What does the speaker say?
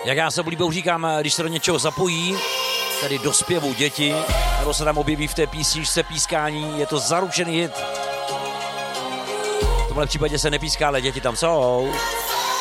Jak já se oblíbou říkám, když se do něčeho zapojí, tedy do zpěvu děti, nebo se tam objeví v té písničce pískání, je to zaručený hit. V tomhle případě se nepíská, ale děti tam jsou.